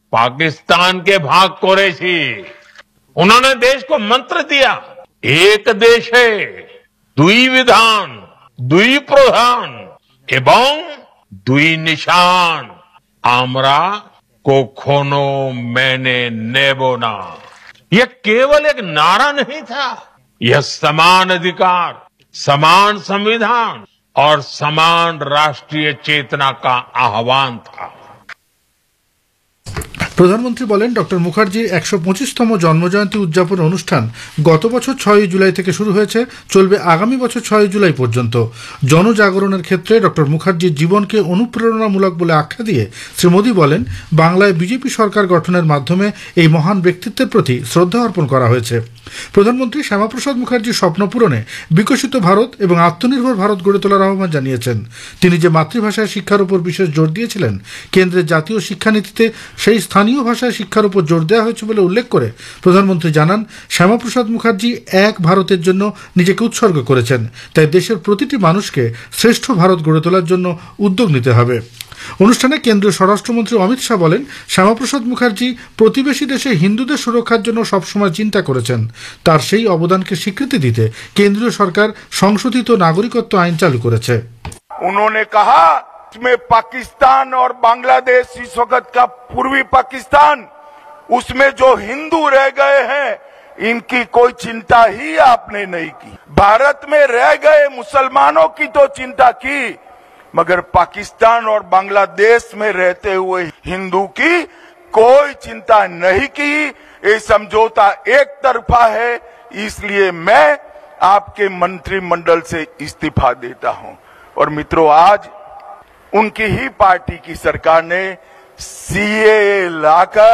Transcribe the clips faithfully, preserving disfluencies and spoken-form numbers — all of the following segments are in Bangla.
पाकिस्तान के भाग कुरैशी उन्होंने देश को मंत्र दिया, एक देश है दुई विधान दुई प्रधान एवं दुई निशान आमरा कखनो मैंने नेबो ना। यह केवल एक नारा नहीं था, यह समान अधिकार, समान संविधान और समान राष्ट्रीय चेतना का आह्वान था। প্রধানমন্ত্রী বলেন, ডক্টর মুখার্জির একশো পঁচিশতম জন্মজয়ন্তী উদযাপন অনুষ্ঠান গত বছর ছয়ই জুলাই থেকে শুরু হয়েছে, চলবে আগামী বছর ছয়ই জুলাই পর্যন্ত। জনজাগরণের ক্ষেত্রে ডক্টর মুখার্জির জীবনকে অনুপ্রেরণামূলক বলে আখ্যা দিয়ে শ্রী মোদী বলেন, বাংলায় বিজেপি সরকার গঠনের মাধ্যমে এই মহান ব্যক্তিত্বের প্রতি শ্রদ্ধা অর্পণ করা হয়েছে। প্রধানমন্ত্রী শ্যামাপ্রসাদ মুখার্জির স্বপ্ন পূরণে বিকশিত ভারত এবং আত্মনির্ভর ভারত গড়ে তোলার আহ্বান জানিয়েছেন। তিনি যে মাতৃভাষায় শিক্ষার উপর বিশেষ জোর দিয়েছিলেন, কেন্দ্রের জাতীয় শিক্ষানীতিতে সেই স্থানীয় ভাষায় শিক্ষার উপর জোর দেওয়া হয়েছে বলে উল্লেখ করে প্রধানমন্ত্রী জানান, শ্যামাপ্রসাদ মুখার্জি এক ভারতের জন্য নিজেকে উৎসর্গ করেছেন, তাই দেশের প্রতিটি মানুষকে শ্রেষ্ঠ ভারত গড়ে তোলার জন্য উদ্যোগ নিতে হবে। অনুষ্ঠানে কেন্দ্রীয় স্বরাষ্ট্রমন্ত্রী অমিত শাহ বলেন, শ্যামাপ্রসাদ মুখার্জি প্রতিবেশী দেশে হিন্দুদের সুরক্ষার জন্য সবসময় চিন্তা করেছেন। তার সেই অবদানকে স্বীকৃতি দিতে কেন্দ্রীয় সরকার সংশোধিত নাগরিকত্ব আইন চালু করেছে। उन्होंने कहा इसमें पाकिस्तान और बांग्लादेश इस वक्त का पूर्वी पाकिस्तान, उसमें जो हिंदू रह गए हैं इनकी कोई चिंता ही आपने नहीं की। भारत में रह गए मुसलमानों की तो चिंता की, मगर पाकिस्तान और बांग्लादेश में रहते हुए हिंदू की कोई चिंता नहीं की। ये समझौता एक तरफा है, इसलिए मैं आपके मंत्रिमंडल से इस्तीफा देता हूं। और मित्रों, आज उनकी ही पार्टी की सरकार ने सीए लाकर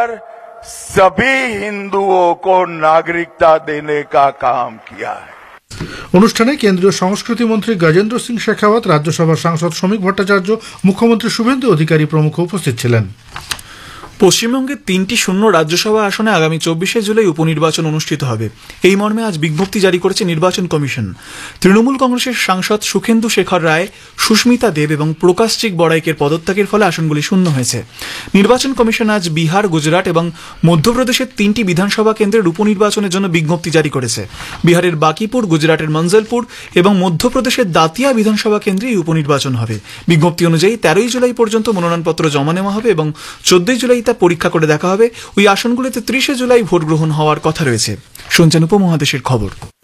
सभी हिंदुओं को नागरिकता देने का काम किया है। অনুষ্ঠানে কেন্দ্রীয় সংস্কৃতি মন্ত্রী গজেন্দ্র সিং শেখাওয়াত, রাজ্যসভার সাংসদ শ্রমিক ভট্টাচার্য, মুখ্যমন্ত্রী শুভেন্দু অধিকারী প্রমুখ উপস্থিত ছিলেন। পশ্চিমবঙ্গের তিনটি শূন্য রাজ্যসভা আসনে আগামী চব্বিশে জুলাই উপনির্বাচন অনুষ্ঠিত হবে, এই মর্মে আজ বিজ্ঞপ্তি জারি করেছে নির্বাচন কমিশন। তৃণমূল কংগ্রেসের সাংসদ সুখেন্দু শেখর রায়, সুস্মিতা দেব এবং প্রকাশ চিক বড়াইকের পদত্যাগের ফলে আসনগুলি শূন্য হয়েছে। নির্বাচন কমিশন আজ বিহার, গুজরাট এবং মধ্যপ্রদেশের তিনটি বিধানসভা কেন্দ্রের উপনির্বাচনের জন্য বিজ্ঞপ্তি জারি করেছে। বিহারের বাকিপুর, গুজরাটের মঞ্জলপুর এবং মধ্যপ্রদেশের দাতিয়া বিধানসভা কেন্দ্রে এই উপনির্বাচন হবে। বিজ্ঞপ্তি অনুযায়ী তেরোই জুলাই পর্যন্ত মনোনয়নপত্র জমা নেওয়া হবে এবং চোদ্দই জুলাই তা পরীক্ষা করে দেখা হবে। ওই আসনগুলিতে ত্রিশে জুলাই ভোট গ্রহণ হওয়ার কথা রয়েছে। শুনছেন উপমহাদেশের খবর।